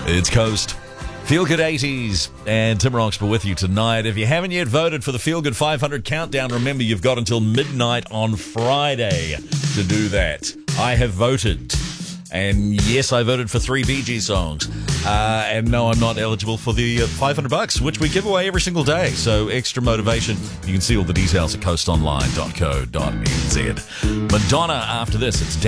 It's Coast. Feel Good 80s and Tim Roxburgh with you tonight. If you haven't yet voted for the Feel Good 500 countdown, remember you've got until midnight on Friday to do that. I have voted. And yes, I voted for 3 Bee Gees songs. And no, I'm not eligible for the $500, which we give away every single day. So extra motivation. You can see all the details at coastonline.co.nz. Madonna after this. It's